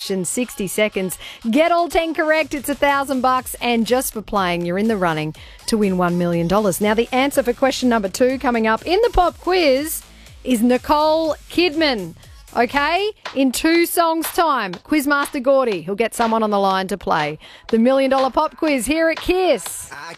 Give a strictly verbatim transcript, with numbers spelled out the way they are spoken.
question, sixty seconds. Get all ten correct, it's a thousand bucks. And just for playing, you're in the running to win one million dollars. Now, the answer for question number two coming up in the pop quiz is Nicole Kidman. Okay, in two songs' time, Quizmaster Gordy, he'll get someone on the line to play the Million Dollar Pop Quiz here at Kiss.